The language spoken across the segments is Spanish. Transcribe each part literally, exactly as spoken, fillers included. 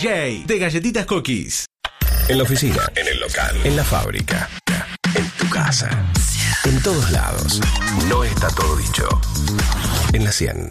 J de Galletitas Cookies. En la oficina, en el local, en la fábrica, en tu casa, en todos lados. No está todo dicho. En la cien.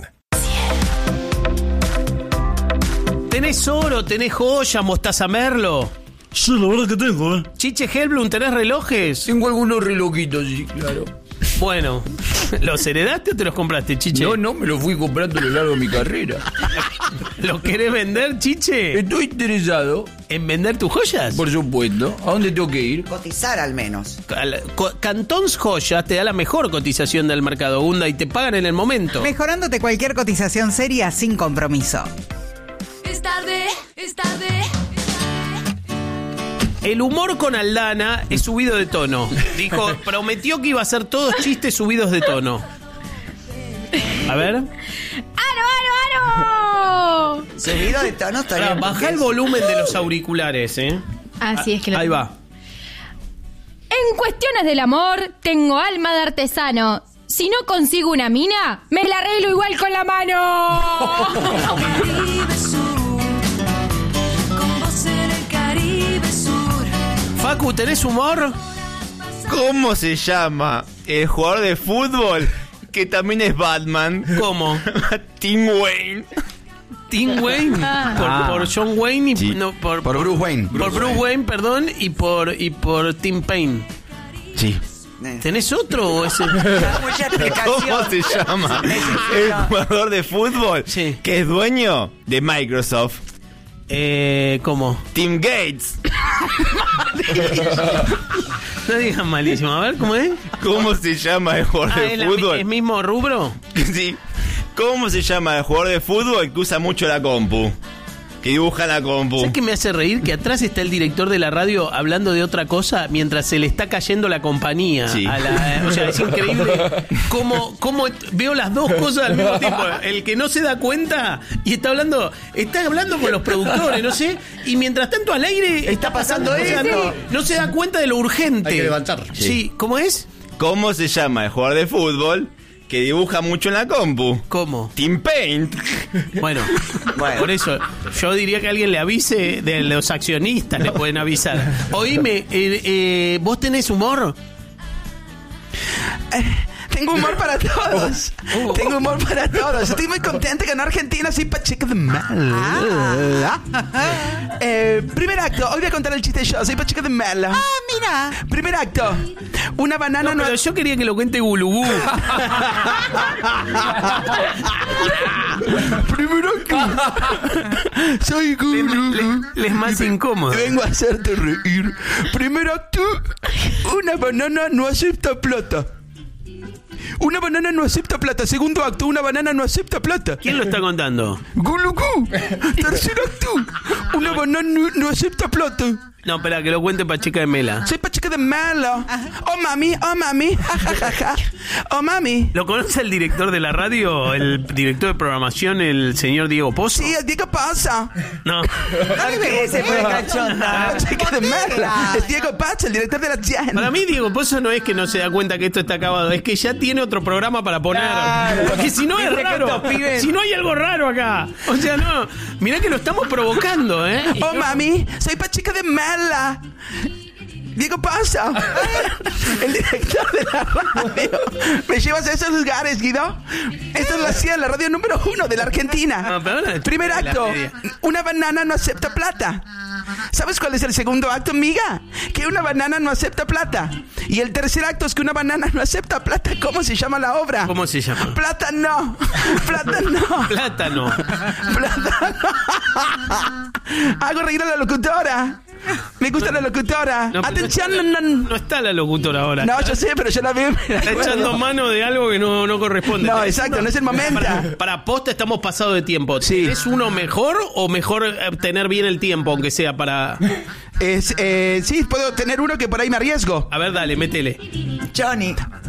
¿Tenés oro? ¿Tenés joya? ¿Mostaza Merlo? Sí, la verdad que tengo, ¿eh? Chiche Helblum, ¿tenés relojes? Tengo algunos relojitos, sí, claro. Bueno, ¿los heredaste o te los compraste, Chiche? No, no, me los fui comprando a lo largo de mi carrera. ¿Los querés vender, Chiche? Estoy interesado. ¿En vender tus joyas? Por supuesto. ¿A dónde tengo que ir? Cotizar al menos. Cantons Joyas te da la mejor cotización del mercado, Gunda, y te pagan en el momento. Mejorándote cualquier cotización seria sin compromiso. Es tarde, es tarde. El humor con Aldana es subido de tono. Dijo, prometió que iba a hacer todos chistes subidos de tono. A ver. ¡Aro, aro, aro! Subido de tono está Ahora, bien. baja el volumen de los auriculares, ¿eh? Así es que lo Ahí tengo. va. En cuestiones del amor, tengo alma de artesano. Si no consigo una mina, me la arreglo igual con la mano. Facu, ¿tenés humor? ¿Cómo se llama el jugador de fútbol que también es Batman? ¿Cómo? Tim Wayne. Tim Wayne. Por, Ah. por John Wayne y Sí. no, por, Por Bruce Wayne. por Bruce Wayne, perdón, y por y por Tim Payne. Sí. ¿Tenés otro o ese? Mucha explicación. ¿Cómo se llama el jugador de fútbol Sí. que es dueño de Microsoft? Eh, ¿cómo? Tim Gates. No digas malísimo. A ver, ¿cómo es? ¿Cómo se llama el jugador Ah, de ¿es, la mi- fútbol? ¿es mismo rubro? Sí. ¿Cómo se llama el jugador de fútbol que usa mucho la compu? Que dibuja la compu. ¿Sabes qué me hace reír? Que atrás está el director de la radio hablando de otra cosa mientras se le está cayendo la compañía. Sí. A la- o sea, es increíble cómo, cómo veo las dos cosas al mismo tiempo. El que no se da cuenta y está hablando, está hablando con los productores, no sé, y mientras tanto al aire está pasando pasando eso. eso. No, no se da cuenta de lo urgente. Hay que levantar. Sí, ¿cómo es? ¿Cómo se llama el jugador de fútbol que dibuja mucho en la compu? ¿Cómo? Tim Paint. Bueno, Bueno. por eso yo diría que alguien le avise, de los accionistas le pueden avisar. Oíme, eh, eh, ¿vos tenés humor? Tengo humor para todos. Oh. Tengo humor para todos. Estoy muy contenta que en Argentina soy Pacheco de Mal. Ah. Eh, primer acto. Hoy voy a contar el chiste yo. Soy Pacheco de Mal. Ah, mira. Primer acto. Una banana No, no... pero yo quería que lo cuente Gulugú. Primer acto. Soy Gulu. Le es más incómodo. Vengo a hacerte reír. Primer acto. Una banana no acepta plata. Una banana no acepta plata. Segundo acto. Una banana no acepta plata. ¿Quién lo está contando? Gulugú. Tercer acto. Una banana no, no acepta plata. No, espera, que lo cuente Pacheca de Mela. Soy Pacheca de Malo. Oh mami, oh mami. Ja, ja, ja, ja. Oh mami. ¿Lo conoce el director de la radio, el director de programación, el señor Diego Pozo? Sí, el Diego pasa. No. Dale que se fue cachonda. Pacheca de Malo. Es Diego Paz, el director de la T I A N. Para mí Diego Pozo no es que no se da cuenta que esto está acabado, es que ya tiene otro programa para poner. Claro. Porque si no es Dice que raro. estos pibes- Si no hay algo raro acá. O sea, no. Mirá que lo estamos provocando, ¿eh? Y Oh no- mami, soy Pacheca de Mala. Diego pasa. El director de la radio. ¿Me llevas a esos lugares, Guido? Esto lo hacía en la radio número uno de la Argentina. No, pero ahora- Primer la acto. media. Una banana no acepta plata. ¿Sabes cuál es el segundo acto, amiga? Que una banana no acepta plata. Y el tercer acto es que una banana no acepta plata. ¿Cómo se llama la obra? ¿Cómo se llama? Plátano. Plátano. Plátano. Plátano. Hago reír a la locutora. Me gusta la locutora. No, pero Atención. no está, No, no, no está la locutora ahora. no, yo sé, pero yo la veo. Está echando mano de algo que no, no corresponde. No, ¿Tenés exacto, uno? no es el momento. Para, para posta estamos pasados de tiempo. Sí. ¿Es uno mejor o mejor eh, tener bien el tiempo, aunque sea para... Es, eh, sí, puedo tener uno que por ahí me arriesgo. A ver, dale, métele. Johnny.